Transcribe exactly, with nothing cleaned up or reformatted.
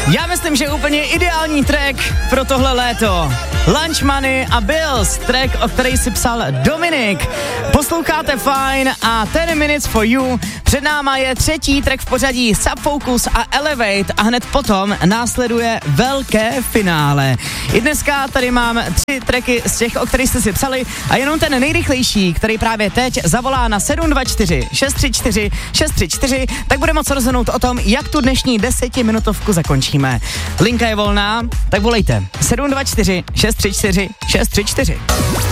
Já myslím, že úplně ideální track pro tohle léto. Lunch Money a Bills, track, o který si psal Dominik. Posloucháte Fajn a ten Minutes for You. Před náma je třetí track v pořadí Subfocus a Elevate a hned potom následuje velké finále. I dneska tady mám tři tracky z těch, o kterých jste si psali a jenom ten nejrychlejší, který právě teď zavolá na sedm dva čtyři šest tři čtyři šest tři čtyři, tak bude moc rozhodnout o tom, jak tu dnešní desetiminutovku zakončíme. Linka je volná, tak volejte sedm dva čtyři šest tři čtyři šest tři čtyři.